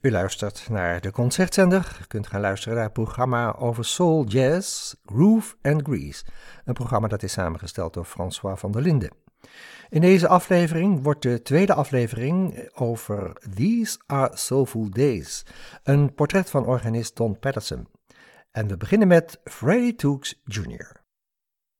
U luistert naar de Concertzender. U kunt gaan luisteren naar het programma over soul, jazz, groove en grease. Een programma dat is samengesteld door François van der Linden. In deze aflevering wordt de tweede aflevering over These Are Soulful Days. Een portret van organist Don Patterson. En we beginnen met Freddie Tooks Jr.